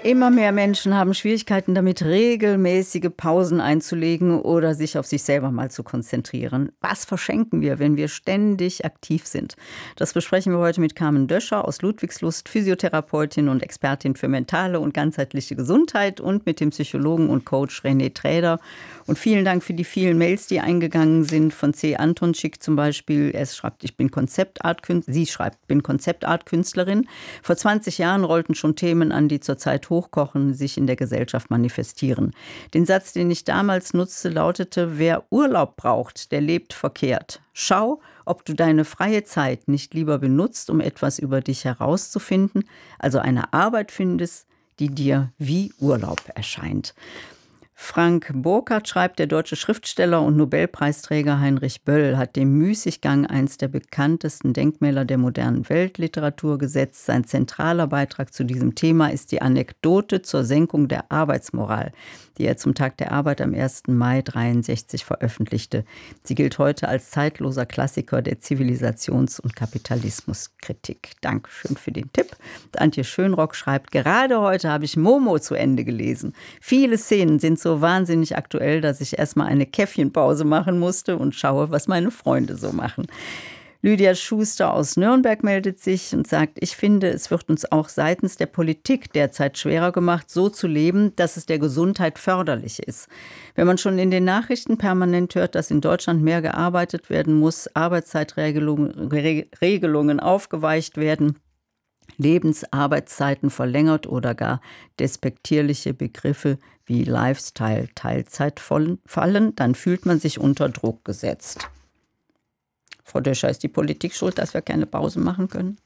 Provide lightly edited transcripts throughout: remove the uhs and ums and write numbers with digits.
Immer mehr Menschen haben Schwierigkeiten damit, regelmäßige Pausen einzulegen oder sich auf sich selber mal zu konzentrieren. Was verschenken wir, wenn wir ständig aktiv sind? Das besprechen wir heute mit Carmen Döscher aus Ludwigslust, Physiotherapeutin und Expertin für mentale und ganzheitliche Gesundheit, und mit dem Psychologen und Coach René Träder. Und vielen Dank für die vielen Mails, die eingegangen sind, von C. Antonczyk zum Beispiel. Er schreibt, sie schreibt, ich bin Konzeptartkünstlerin. Vor 20 Jahren rollten schon Themen an, die zurzeit hochkochen, sich in der Gesellschaft manifestieren. Den Satz, den ich damals nutzte, lautete: Wer Urlaub braucht, der lebt verkehrt. Schau, ob du deine freie Zeit nicht lieber benutzt, um etwas über dich herauszufinden, also eine Arbeit findest, die dir wie Urlaub erscheint. Frank Burkhardt schreibt, der deutsche Schriftsteller und Nobelpreisträger Heinrich Böll hat dem Müßiggang eines der bekanntesten Denkmäler der modernen Weltliteratur gesetzt. Sein zentraler Beitrag zu diesem Thema ist die Anekdote zur Senkung der Arbeitsmoral, die er zum Tag der Arbeit am 1. Mai 1963 veröffentlichte. Sie gilt heute als zeitloser Klassiker der Zivilisations- und Kapitalismuskritik. Dankeschön für den Tipp. Antje Schönrock schreibt, gerade heute habe ich Momo zu Ende gelesen. Viele Szenen sind so wahnsinnig aktuell, dass ich erstmal eine Käffchenpause machen musste und schaue, was meine Freunde so machen. Lydia Schuster aus Nürnberg meldet sich und sagt, ich finde, es wird uns auch seitens der Politik derzeit schwerer gemacht, so zu leben, dass es der Gesundheit förderlich ist. Wenn man schon in den Nachrichten permanent hört, dass in Deutschland mehr gearbeitet werden muss, Arbeitszeitregelungen aufgeweicht werden, Lebensarbeitszeiten verlängert oder gar despektierliche Begriffe wie Lifestyle, Teilzeit fallen, dann fühlt man sich unter Druck gesetzt. Frau Döscher, ist die Politik schuld, dass wir keine Pause machen können?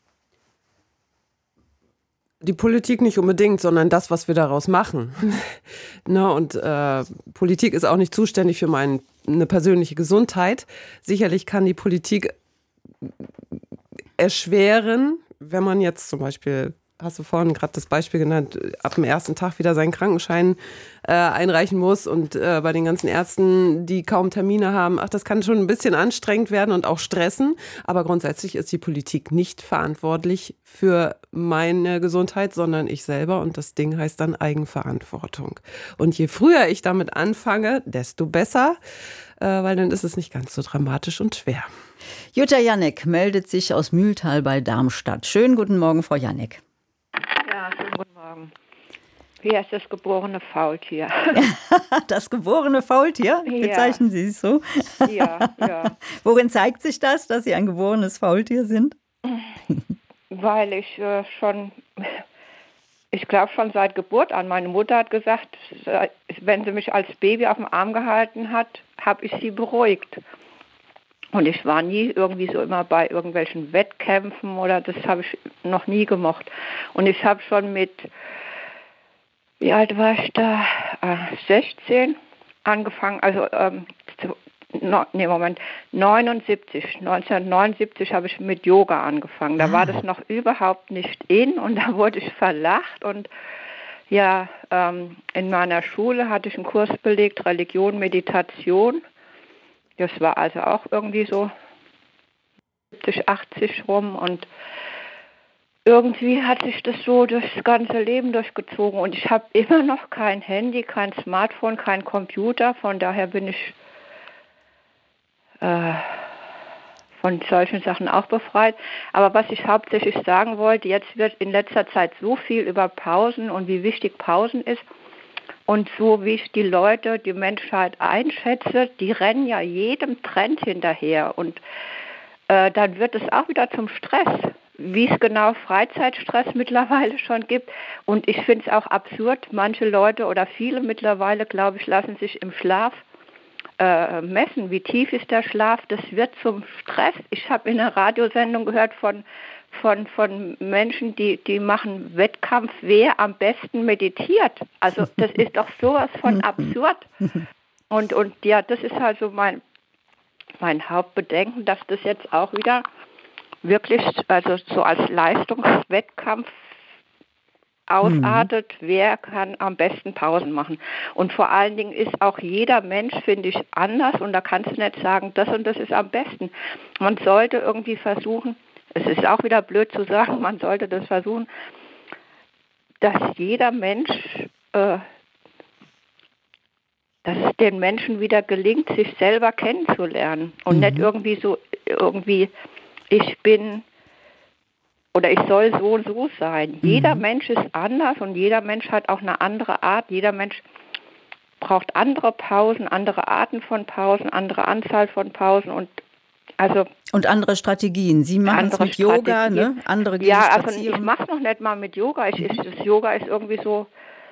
Die Politik nicht unbedingt, sondern das, was wir daraus machen. Und Politik ist auch nicht zuständig für eine persönliche Gesundheit. Sicherlich kann die Politik erschweren, wenn man jetzt zum Beispiel, hast du vorhin gerade das Beispiel genannt, ab dem ersten Tag wieder seinen Krankenschein einreichen muss und bei den ganzen Ärzten, die kaum Termine haben, das kann schon ein bisschen anstrengend werden und auch stressen, aber grundsätzlich ist die Politik nicht verantwortlich für meine Gesundheit, sondern ich selber, und das Ding heißt dann Eigenverantwortung. Und je früher ich damit anfange, desto besser, weil dann ist es nicht ganz so dramatisch und schwer. Jutta Janek meldet sich aus Mühltal bei Darmstadt. Schönen guten Morgen, Frau Janek. Ja, schönen guten Morgen. Hier ist das geborene Faultier. Das geborene Faultier? Ja. Bezeichnen Sie es so? Ja, ja. Worin zeigt sich das, dass Sie ein geborenes Faultier sind? Weil ich glaube schon seit Geburt an, meine Mutter hat gesagt, wenn sie mich als Baby auf dem Arm gehalten hat, habe ich sie beruhigt. Und ich war nie irgendwie so immer bei irgendwelchen Wettkämpfen oder das habe ich noch nie gemocht. Und ich habe schon mit, wie alt war ich da? 16 angefangen, 1979 habe ich mit Yoga angefangen. Da war das noch überhaupt nicht in und da wurde ich verlacht. Und ja, in meiner Schule hatte ich einen Kurs belegt, Religion, Meditation. Das war also auch irgendwie so 70, 80 rum und irgendwie hat sich das so durchs ganze Leben durchgezogen und ich habe immer noch kein Handy, kein Smartphone, kein Computer, von daher bin ich von solchen Sachen auch befreit. Aber was ich hauptsächlich sagen wollte, jetzt wird in letzter Zeit so viel über Pausen und wie wichtig Pausen ist. Und so wie ich die Leute, die Menschheit einschätze, die rennen ja jedem Trend hinterher. Und dann wird es auch wieder zum Stress, wie es genau Freizeitstress mittlerweile schon gibt. Und ich finde es auch absurd, manche Leute oder viele mittlerweile, glaube ich, lassen sich im Schlaf messen. Wie tief ist der Schlaf? Das wird zum Stress. Ich habe in einer Radiosendung gehört von Menschen, die machen Wettkampf, wer am besten meditiert. Also das ist doch sowas von absurd. Und ja, das ist also mein Hauptbedenken, dass das jetzt auch wieder wirklich also so als Leistungswettkampf ausartet, wer kann am besten Pausen machen. Und vor allen Dingen ist auch jeder Mensch, finde ich, anders und da kannst du nicht sagen, das und das ist am besten. Man sollte irgendwie versuchen, es ist auch wieder blöd zu sagen, man sollte das versuchen, dass jeder Mensch, dass es den Menschen wieder gelingt, sich selber kennenzulernen und nicht irgendwie ich bin oder ich soll so und so sein. Jeder Mensch ist anders und jeder Mensch hat auch eine andere Art. Jeder Mensch braucht andere Pausen, andere Arten von Pausen, andere Anzahl von Pausen und andere Strategien. Sie machen es mit Yoga, ne? Andere gehen spazieren. Ich mache es noch nicht mal mit Yoga. Das Yoga ist irgendwie so,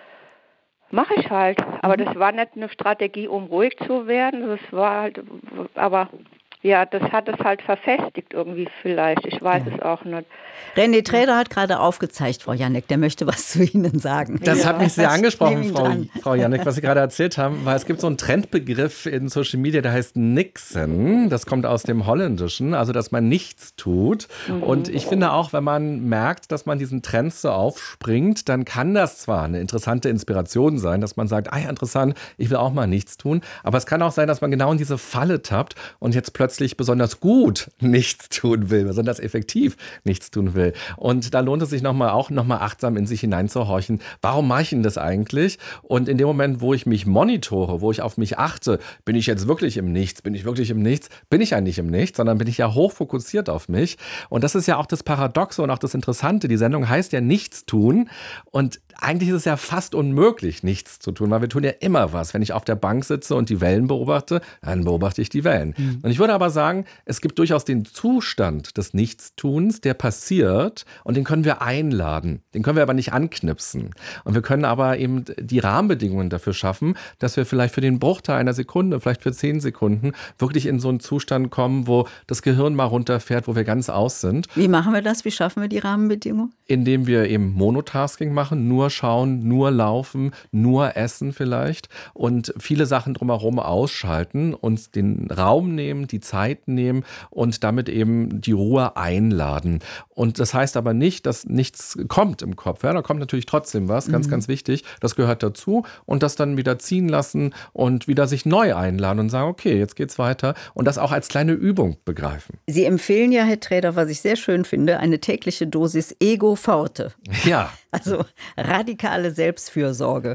mache ich halt. Aber das war nicht eine Strategie, um ruhig zu werden. Das war halt, aber ja, das hat es halt verfestigt irgendwie vielleicht. Ich weiß es auch nicht. René Träder hat gerade aufgezeigt, Frau Janek, der möchte was zu Ihnen sagen. Das hat mich sehr angesprochen, Frau Janek, was Sie gerade erzählt haben, weil es gibt so einen Trendbegriff in Social Media, der heißt Niksen. Das kommt aus dem Holländischen, also dass man nichts tut. Und ich finde auch, wenn man merkt, dass man diesen Trends so aufspringt, dann kann das zwar eine interessante Inspiration sein, dass man sagt, ja, interessant, ich will auch mal nichts tun. Aber es kann auch sein, dass man genau in diese Falle tappt und jetzt plötzlich besonders gut nichts tun will, besonders effektiv nichts tun will. Und da lohnt es sich nochmal achtsam in sich hineinzuhorchen. Warum mache ich denn das eigentlich? Und in dem Moment, wo ich mich monitore, wo ich auf mich achte, bin ich jetzt wirklich im Nichts? Bin ich wirklich im Nichts? Bin ich ja nicht im Nichts, sondern bin ich ja hochfokussiert auf mich. Und das ist ja auch das Paradoxe und auch das Interessante. Die Sendung heißt ja Nichts tun. Und eigentlich ist es ja fast unmöglich, nichts zu tun, weil wir tun ja immer was. Wenn ich auf der Bank sitze und die Wellen beobachte, dann beobachte ich die Wellen. Und ich würde aber sagen, es gibt durchaus den Zustand des Nichtstuns, der passiert und den können wir einladen. Den können wir aber nicht anknipsen. Und wir können aber eben die Rahmenbedingungen dafür schaffen, dass wir vielleicht für den Bruchteil einer Sekunde, vielleicht für 10 Sekunden wirklich in so einen Zustand kommen, wo das Gehirn mal runterfährt, wo wir ganz aus sind. Wie machen wir das? Wie schaffen wir die Rahmenbedingungen? Indem wir eben Monotasking machen, nur schauen, nur laufen, nur essen vielleicht und viele Sachen drumherum ausschalten, uns den Raum nehmen, die Zeit nehmen und damit eben die Ruhe einladen. Und das heißt aber nicht, dass nichts kommt im Kopf. Ja, da kommt natürlich trotzdem was, ganz, ganz wichtig. Das gehört dazu und das dann wieder ziehen lassen und wieder sich neu einladen und sagen, okay, jetzt geht's weiter und das auch als kleine Übung begreifen. Sie empfehlen ja, Herr Träder, was ich sehr schön finde, eine tägliche Dosis Ego Forte. Ja. Also radikale Selbstfürsorge.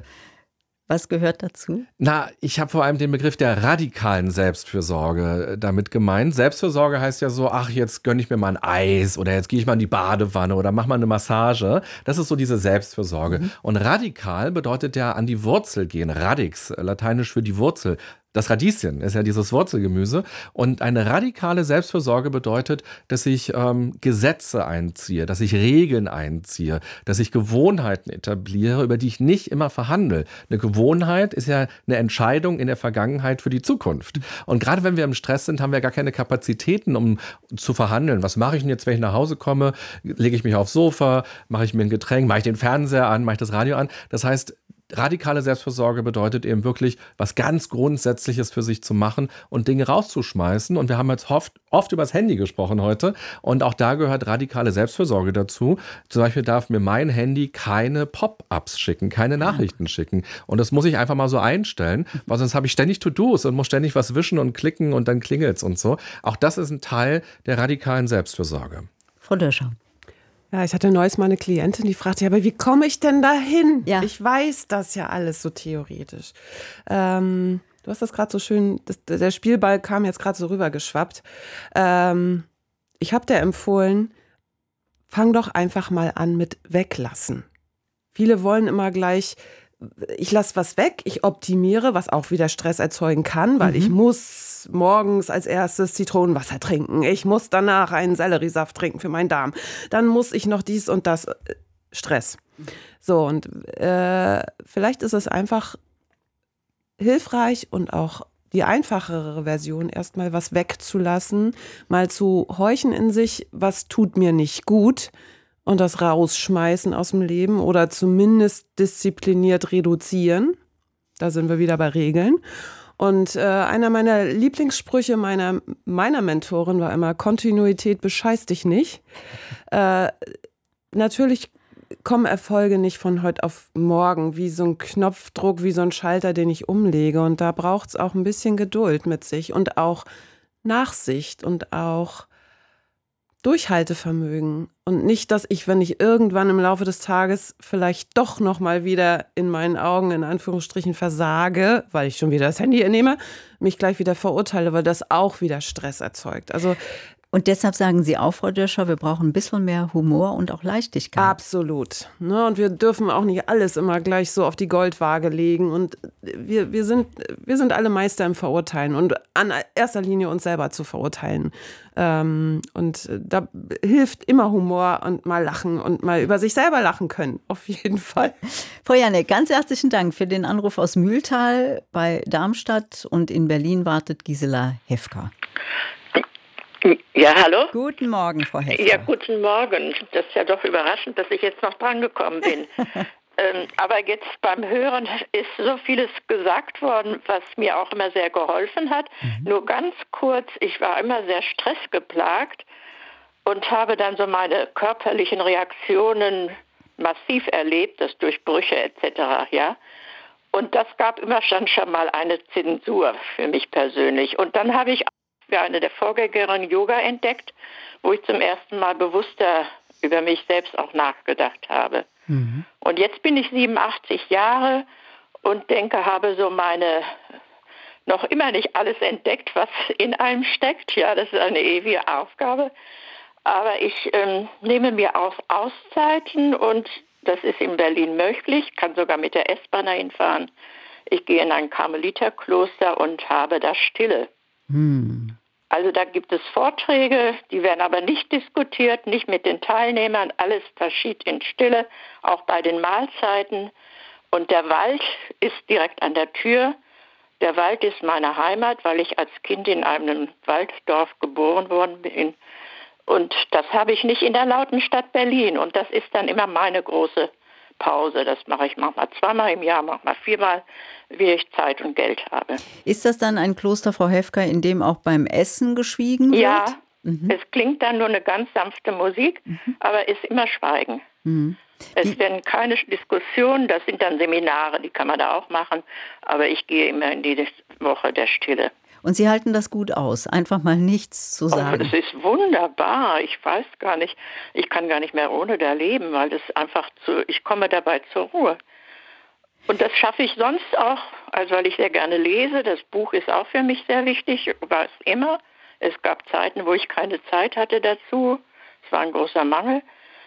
Was gehört dazu? Na, ich habe vor allem den Begriff der radikalen Selbstfürsorge damit gemeint. Selbstfürsorge heißt ja so, ach, jetzt gönne ich mir mal ein Eis oder jetzt gehe ich mal in die Badewanne oder mach mal eine Massage. Das ist so diese Selbstfürsorge. Und radikal bedeutet ja an die Wurzel gehen. Radix, lateinisch für die Wurzel. Das Radieschen ist ja dieses Wurzelgemüse. Und eine radikale Selbstfürsorge bedeutet, dass ich Gesetze einziehe, dass ich Regeln einziehe, dass ich Gewohnheiten etabliere, über die ich nicht immer verhandle. Eine Gewohnheit ist ja eine Entscheidung in der Vergangenheit für die Zukunft. Und gerade wenn wir im Stress sind, haben wir gar keine Kapazitäten, um zu verhandeln. Was mache ich denn jetzt, wenn ich nach Hause komme? Lege ich mich aufs Sofa? Mache ich mir ein Getränk? Mache ich den Fernseher an? Mache ich das Radio an? Das heißt, radikale Selbstfürsorge bedeutet eben wirklich, was ganz Grundsätzliches für sich zu machen und Dinge rauszuschmeißen. Und wir haben jetzt oft über das Handy gesprochen heute. Und auch da gehört radikale Selbstfürsorge dazu. Zum Beispiel darf mir mein Handy keine Pop-ups schicken, keine Nachrichten schicken. Und das muss ich einfach mal so einstellen, weil sonst habe ich ständig To-Dos und muss ständig was wischen und klicken und dann klingelt's und so. Auch das ist ein Teil der radikalen Selbstfürsorge. Frau Döscher. Ja, ich hatte neulich mal eine Klientin, die fragte, ja, aber wie komme ich denn dahin? Ja. Ich weiß das ja alles so theoretisch. Du hast das gerade so schön, der Spielball kam jetzt gerade so rübergeschwappt. Ich habe dir empfohlen, fang doch einfach mal an mit weglassen. Viele wollen immer gleich, ich lasse was weg, ich optimiere, was auch wieder Stress erzeugen kann, weil ich muss morgens als erstes Zitronenwasser trinken, ich muss danach einen Selleriesaft trinken für meinen Darm, dann muss ich noch dies und das, Stress. So, und vielleicht ist es einfach hilfreich und auch die einfachere Version, erstmal was wegzulassen, mal zu horchen in sich, was tut mir nicht gut, und das rausschmeißen aus dem Leben oder zumindest diszipliniert reduzieren. Da sind wir wieder bei Regeln. Und einer meiner Lieblingssprüche meiner Mentorin war immer, Kontinuität bescheißt dich nicht. Natürlich kommen Erfolge nicht von heute auf morgen, wie so ein Knopfdruck, wie so ein Schalter, den ich umlege. Und da braucht es auch ein bisschen Geduld mit sich und auch Nachsicht und auch Durchhaltevermögen und nicht, dass ich, wenn ich irgendwann im Laufe des Tages vielleicht doch nochmal wieder in meinen Augen in Anführungsstrichen versage, weil ich schon wieder das Handy nehme, mich gleich wieder verurteile, weil das auch wieder Stress erzeugt. Also und deshalb sagen Sie auch, Frau Döscher, wir brauchen ein bisschen mehr Humor und auch Leichtigkeit. Absolut. Ne? Und wir dürfen auch nicht alles immer gleich so auf die Goldwaage legen. Und wir sind alle Meister im Verurteilen und an erster Linie uns selber zu verurteilen. Und da hilft immer Humor und mal lachen und mal über sich selber lachen können. Auf jeden Fall. Frau Janek, ganz herzlichen Dank für den Anruf aus Mühltal bei Darmstadt. Und in Berlin wartet Gisela Hefka. Ja, hallo? Guten Morgen, Frau Hefka. Ja, guten Morgen. Das ist ja doch überraschend, dass ich jetzt noch drangekommen bin. Aber jetzt beim Hören ist so vieles gesagt worden, was mir auch immer sehr geholfen hat. Nur ganz kurz, ich war immer sehr stressgeplagt und habe dann so meine körperlichen Reaktionen massiv erlebt, das Durchbrüche etc., ja. Und das gab immer schon mal eine Zensur für mich persönlich. Und dann habe ich für eine der Vorgängerinnen Yoga entdeckt, wo ich zum ersten Mal bewusster über mich selbst auch nachgedacht habe. Und jetzt bin ich 87 Jahre und denke, habe so noch immer nicht alles entdeckt, was in einem steckt. Ja, das ist eine ewige Aufgabe. Aber ich nehme mir auch Auszeiten und das ist in Berlin möglich, kann sogar mit der S-Bahn hinfahren. Ich gehe in ein Karmeliterkloster und habe da Stille. Also da gibt es Vorträge, die werden aber nicht diskutiert, nicht mit den Teilnehmern, alles geschieht in Stille, auch bei den Mahlzeiten. Und der Wald ist direkt an der Tür. Der Wald ist meine Heimat, weil ich als Kind in einem Walddorf geboren worden bin. Und das habe ich nicht in der lauten Stadt Berlin. Und das ist dann immer meine große Pause. Das mache ich manchmal zweimal im Jahr, manchmal viermal, wie ich Zeit und Geld habe. Ist das dann ein Kloster, Frau Hefka, in dem auch beim Essen geschwiegen wird? Ja, es klingt dann nur eine ganz sanfte Musik, aber ist immer Schweigen. Es werden keine Diskussionen, das sind dann Seminare, die kann man da auch machen, aber ich gehe immer in die Woche der Stille. Und Sie halten das gut aus, einfach mal nichts zu sagen. Das ist wunderbar. Ich weiß gar nicht, ich kann gar nicht mehr ohne da leben, weil das einfach ich komme dabei zur Ruhe. Und das schaffe ich sonst auch, also weil ich sehr gerne lese. Das Buch ist auch für mich sehr wichtig, war es immer. Es gab Zeiten, wo ich keine Zeit hatte dazu. Es war ein großer Mangel.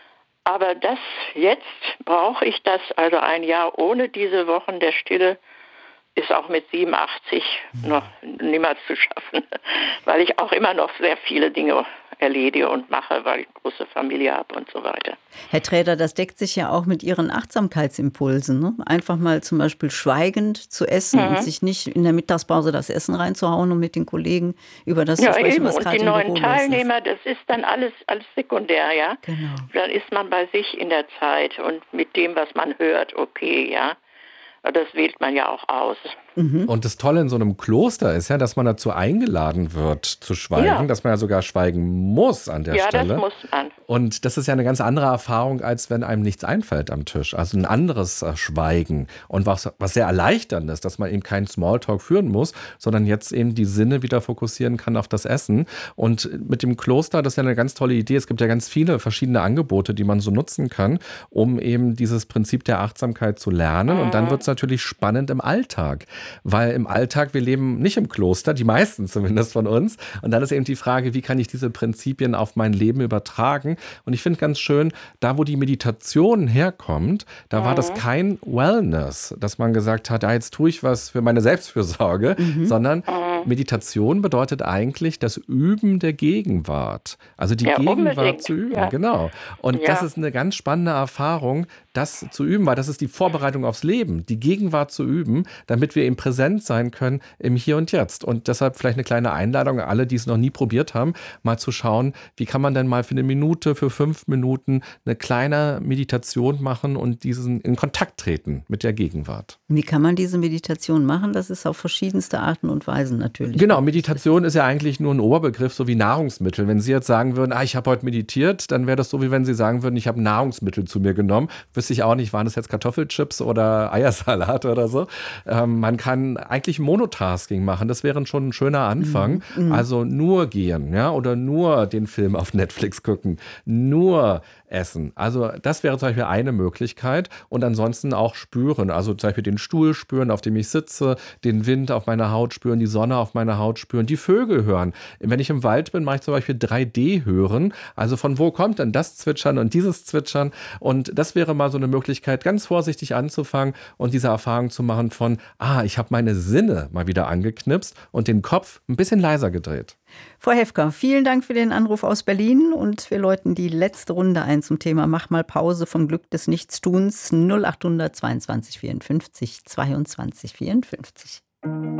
Aber jetzt brauche ich das, also ein Jahr ohne diese Wochen der Stille, ist auch mit 87 noch niemals zu schaffen, weil ich auch immer noch sehr viele Dinge erledige und mache, weil ich eine große Familie habe und so weiter. Herr Träder, das deckt sich ja auch mit Ihren Achtsamkeitsimpulsen, ne? Einfach mal zum Beispiel schweigend zu essen und sich nicht in der Mittagspause das Essen reinzuhauen und mit den Kollegen über das zu sprechen, was gerade im Büro ist. Und die neuen Teilnehmer, das ist dann alles sekundär, ja. Genau. Dann ist man bei sich in der Zeit und mit dem, was man hört, okay, ja. Das wählt man ja auch aus. Und das Tolle in so einem Kloster ist ja, dass man dazu eingeladen wird zu schweigen, dass man ja sogar schweigen muss an der Stelle. Ja, das muss man. Und das ist ja eine ganz andere Erfahrung, als wenn einem nichts einfällt am Tisch. Also ein anderes Schweigen. Und was sehr erleichternd ist, dass man eben keinen Smalltalk führen muss, sondern jetzt eben die Sinne wieder fokussieren kann auf das Essen. Und mit dem Kloster, das ist ja eine ganz tolle Idee. Es gibt ja ganz viele verschiedene Angebote, die man so nutzen kann, um eben dieses Prinzip der Achtsamkeit zu lernen. Und dann wird es natürlich spannend im Alltag. Weil im Alltag, wir leben nicht im Kloster, die meisten zumindest von uns. Und dann ist eben die Frage, wie kann ich diese Prinzipien auf mein Leben übertragen? Und ich finde ganz schön, da wo die Meditation herkommt, da war das kein Wellness, dass man gesagt hat, jetzt tue ich was für meine Selbstfürsorge, sondern Meditation bedeutet eigentlich das Üben der Gegenwart. Also die Gegenwart unbedingt zu üben, genau. Und das ist eine ganz spannende Erfahrung, das zu üben, weil das ist die Vorbereitung aufs Leben, die Gegenwart zu üben, damit wir eben präsent sein können im Hier und Jetzt. Und deshalb vielleicht eine kleine Einladung an alle, die es noch nie probiert haben, mal zu schauen, wie kann man denn mal für eine Minute, für 5 Minuten eine kleine Meditation machen und diesen in Kontakt treten mit der Gegenwart. Wie kann man diese Meditation machen? Das ist auf verschiedenste Arten und Weisen natürlich. Genau, Meditation ist ja eigentlich nur ein Oberbegriff, so wie Nahrungsmittel. Wenn Sie jetzt sagen würden, ich habe heute meditiert, dann wäre das so, wie wenn Sie sagen würden, ich habe Nahrungsmittel zu mir genommen. Wüsste ich auch nicht, waren das jetzt Kartoffelchips oder Eiersalat oder so. Man kann eigentlich Monotasking machen, das wäre schon ein schöner Anfang. Also nur gehen, ja, oder nur den Film auf Netflix gucken, nur essen. Also das wäre zum Beispiel eine Möglichkeit und ansonsten auch spüren. Also zum Beispiel den Stuhl spüren, auf dem ich sitze, den Wind auf meiner Haut spüren, die Sonne auf meiner Haut spüren, die Vögel hören. Wenn ich im Wald bin, mache ich zum Beispiel 3D hören. Also von wo kommt denn das Zwitschern und dieses Zwitschern? Und das wäre mal so eine Möglichkeit, ganz vorsichtig anzufangen und diese Erfahrung zu machen von, ich habe meine Sinne mal wieder angeknipst und den Kopf ein bisschen leiser gedreht. Frau Häfker, vielen Dank für den Anruf aus Berlin und wir läuten die letzte Runde ein zum Thema Mach mal Pause vom Glück des Nichtstuns 0800 22 54 22 54.